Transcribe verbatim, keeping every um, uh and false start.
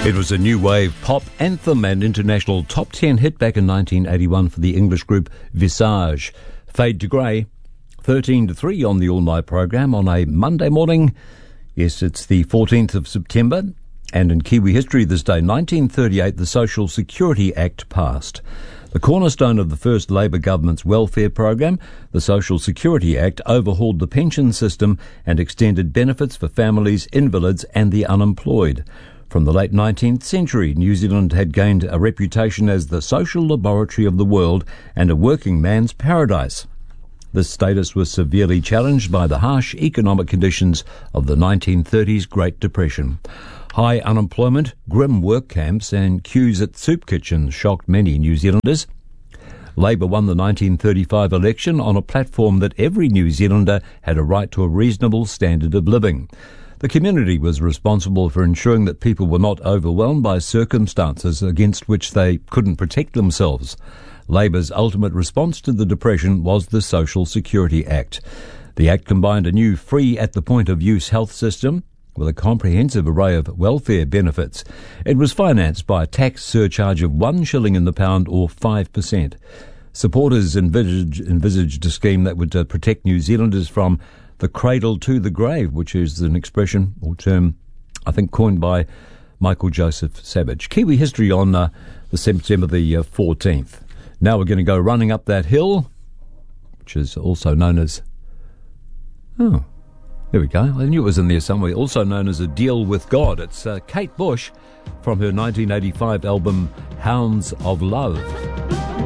It was a new wave pop anthem and international top ten hit back in nineteen eighty-one for the English group Visage. Fade to Grey, thirteen to three on the All Night programme on a Monday morning. Yes, it's the fourteenth of September, and in Kiwi history this day, nineteen thirty-eight, the Social Security Act passed. The cornerstone of the first Labour government's welfare program, the Social Security Act overhauled the pension system and extended benefits for families, invalids and the unemployed. From the late nineteenth century, New Zealand had gained a reputation as the social laboratory of the world and a working man's paradise. This status was severely challenged by the harsh economic conditions of the nineteen thirties Great Depression. High unemployment, grim work camps and queues at soup kitchens shocked many New Zealanders. Labour won the nineteen thirty-five election on a platform that every New Zealander had a right to a reasonable standard of living. The community was responsible for ensuring that people were not overwhelmed by circumstances against which they couldn't protect themselves. Labour's ultimate response to the Depression was the Social Security Act. The Act combined a new free at the point of use health system with a comprehensive array of welfare benefits. It was financed by a tax surcharge of one shilling in the pound or five percent. Supporters envisaged, envisaged a scheme that would uh, protect New Zealanders from the cradle to the grave, which is an expression or term, I think, coined by Michael Joseph Savage. Kiwi history on uh, the September the uh, fourteenth. Now we're going to go running up that hill, which is also known as... Oh, there we go. I knew it was in there somewhere. Also known as A Deal with God. It's uh, Kate Bush from her nineteen eighty-five album Hounds of Love.